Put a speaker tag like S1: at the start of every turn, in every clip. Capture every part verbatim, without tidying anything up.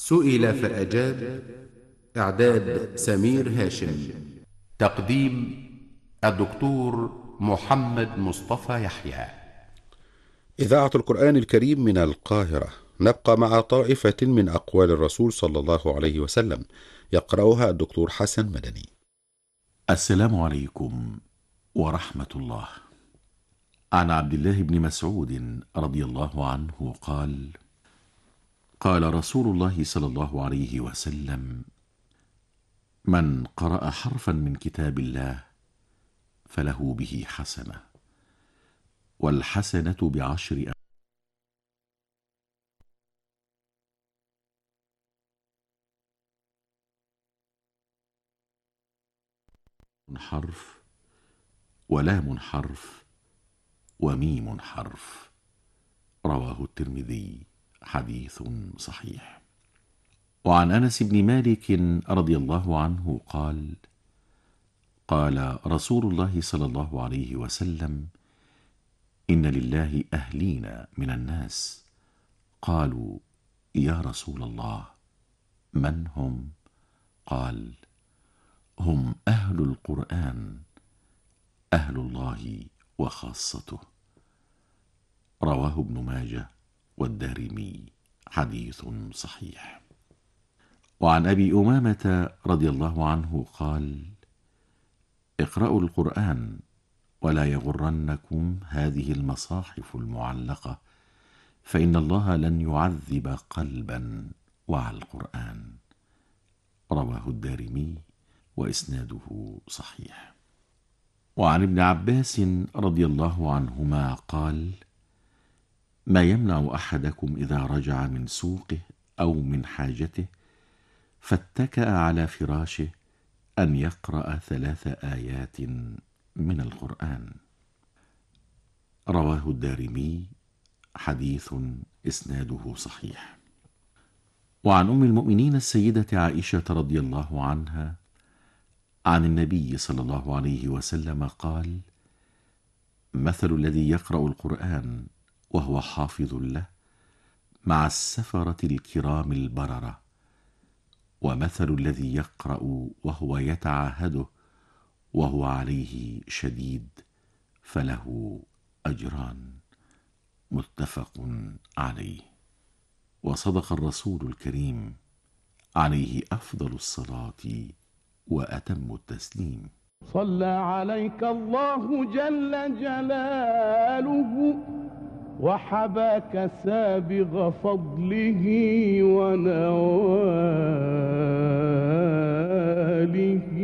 S1: سئل فأجاب. إعداد سمير هاشم. تقديم الدكتور محمد مصطفى يحيى. إذاعة القرآن الكريم من القاهرة. نبقى مع طائفة من أقوال الرسول صلى الله عليه وسلم، يقرأها الدكتور حسن مدني.
S2: السلام عليكم ورحمة الله. عن عبد الله بن مسعود رضي الله عنه قال: قال رسول الله صلى الله عليه وسلم: من قرأ حرفا من كتاب الله فله به حسنة، والحسنة بعشر حرف، ولام حرف، وميم حرف. رواه الترمذي، حديث صحيح. وعن أنس بن مالك رضي الله عنه قال: قال رسول الله صلى الله عليه وسلم: إن لله أهلين من الناس. قالوا: يا رسول الله، من هم؟ قال: هم أهل القرآن، أهل الله وخاصته. رواه ابن ماجه والدارمي، حديث صحيح. وعن أبي أمامة رضي الله عنه قال: اقرأوا القرآن ولا يغرنكم هذه المصاحف المعلقة، فإن الله لن يعذب قلبا وعى القرآن. رواه الدارمي وإسناده صحيح. وعن ابن عباس رضي الله عنهما قال: ما يمنع أحدكم إذا رجع من سوقه أو من حاجته فاتكأ على فراشه أن يقرأ ثلاث آيات من القرآن. رواه الدارمي، حديث إسناده صحيح. وعن أم المؤمنين السيدة عائشة رضي الله عنها عن النبي صلى الله عليه وسلم قال: مثل الذي يقرأ القرآن وهو حافظ له مع السفرة الكرام البررة، ومثل الذي يقرأ وهو يتعاهده وهو عليه شديد فله أجران. متفق عليه. وصدق الرسول الكريم عليه أفضل الصلاة وأتم التسليم.
S3: صلى عليك الله جل جلاله وحباك سابغ فضله ونواله.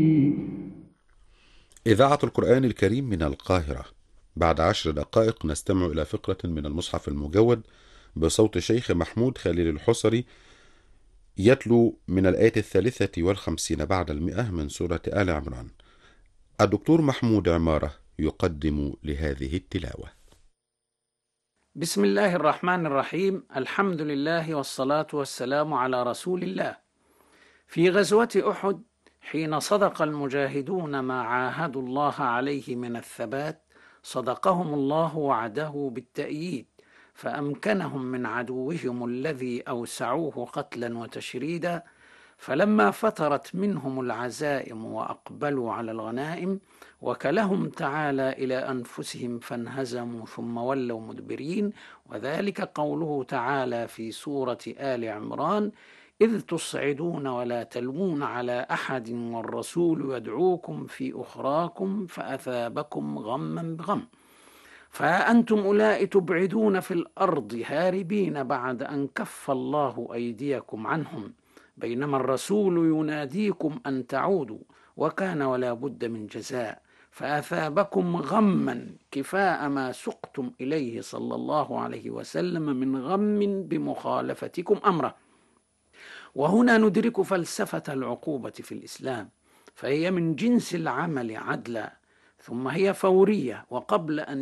S1: إذاعة القرآن الكريم من القاهرة. بعد عشر دقائق نستمع إلى فقرة من المصحف المجود بصوت الشيخ محمود خليل الحصري، يتلو من الآية الثالثة والخمسين بعد المئة من سورة آل عمران. الدكتور محمود عمارة يقدم لهذه التلاوة.
S4: بسم الله الرحمن الرحيم. الحمد لله والصلاة والسلام على رسول الله. في غزوة أحد، حين صدق المجاهدون ما عاهدوا الله عليه من الثبات، صدقهم الله وعده بالتأييد، فأمكنهم من عدوهم الذي أوسعوه قتلا وتشريدا. فلما فترت منهم العزائم وأقبلوا على الغنائم، وكلهم تعالى إلى أنفسهم فانهزموا ثم ولوا مدبرين. وذلك قوله تعالى في سورة آل عمران: إذ تصعدون ولا تلوون على أحد والرسول يدعوكم في أخراكم فأثابكم غما بغم. فأنتم أولئك تبعدون في الأرض هاربين بعد أن كف الله أيديكم عنهم، بينما الرسول يناديكم أن تعودوا، وكان ولا بد من جزاء، فأثابكم غما كفاء ما سقتم إليه صلى الله عليه وسلم من غم بمخالفتكم أمره. وهنا ندرك فلسفة العقوبة في الإسلام، فهي من جنس العمل عدلا، ثم هي فورية، وقبل أن